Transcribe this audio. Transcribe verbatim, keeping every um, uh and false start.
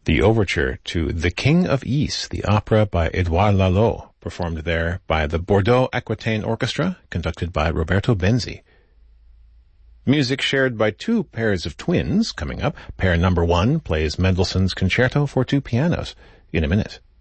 The overture to The King of Ys, the opera by Edouard Lalo, performed there by the Bordeaux Aquitaine Orchestra, conducted by Roberto Benzi. Music shared by two pairs of twins coming up. Pair number one plays Mendelssohn's Concerto for Two Pianos in a minute.